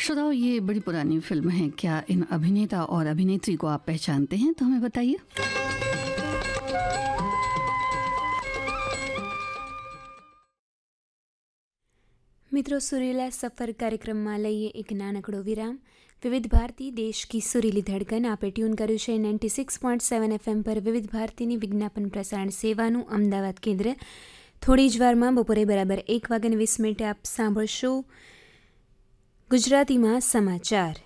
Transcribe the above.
श्रोताओं, ये बड़ी पुरानी फिल्म है। क्या इन अभिनेता और अभिनेत्री को आप पहचानते हैं? तो हमें बताइए। મિત્રો, સુરીલા સફર કાર્યક્રમમાં લઈએ એક નાનકડો વિરામ. વિવિધ ભારતી દેશ કી સુરીલી ધડકન આપે ટ્યુન કર્યું છે 96.7 FM પર વિવિધ ભારતીની વિજ્ઞાપન પ્રસારણ સેવાનું અમદાવાદ કેન્દ્ર. થોડી જ વારમાં બપોરે બરાબર 1:20 આપ સાંભળશો ગુજરાતીમાં સમાચાર.